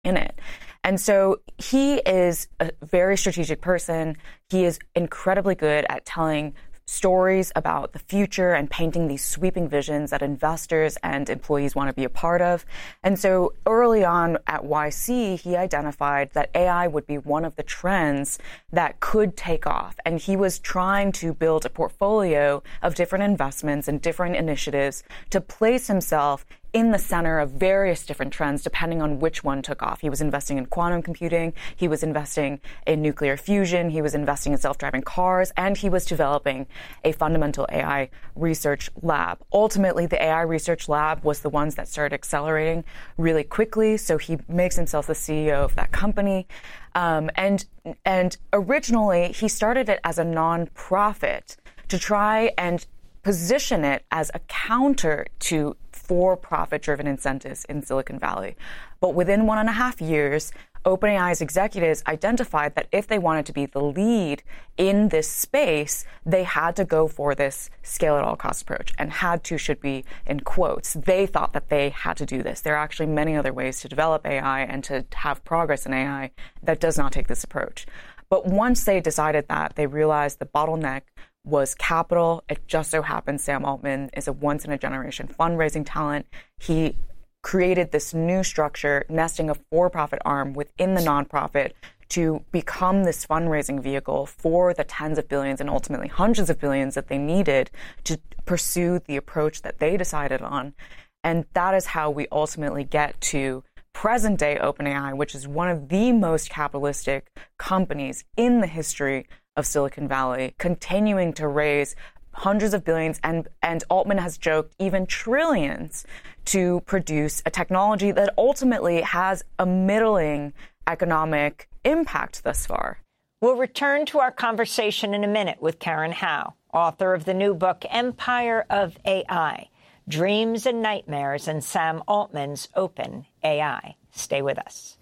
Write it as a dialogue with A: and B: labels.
A: in it. And so he is a very strategic person. He is incredibly good at telling stories about the future and painting these sweeping visions that investors and employees want to be a part of. And so early on at YC, he identified that AI would be one of the trends that could take off. And he was trying to build a portfolio of different investments and different initiatives to place himself in the center of various different trends, depending on which one took off. He was investing in quantum computing, he was investing in nuclear fusion, he was investing in self-driving cars, and he was developing a fundamental AI research lab. Ultimately, the AI research lab was the ones that started accelerating really quickly, so he makes himself the CEO of that company. And originally, he started it as a nonprofit to try and position it as a counter to for-profit driven incentives in Silicon Valley. But within 1.5 years, OpenAI's executives identified that if they wanted to be the lead in this space, they had to go for this scale at all costs approach, and had to should be in quotes. They thought that they had to do this. There are actually many other ways to develop AI and to have progress in AI that does not take this approach. But once they decided that, they realized the bottleneck was capital. It just so happens Sam Altman is a once-in-a-generation fundraising talent. He created this new structure, nesting a for-profit arm within the nonprofit to become this fundraising vehicle for the tens of billions and ultimately hundreds of billions that they needed to pursue the approach that they decided on. And that is how we ultimately get to present-day OpenAI, which is one of the most capitalistic companies in the history of Silicon Valley, continuing to raise hundreds of billions and Altman has joked even trillions to produce a technology that ultimately has a middling economic impact thus far.
B: We'll return to our conversation in a minute with Karen Hao, author of the new book, Empire of AI, Dreams and Nightmares in Sam Altman's OpenAI. Stay with us.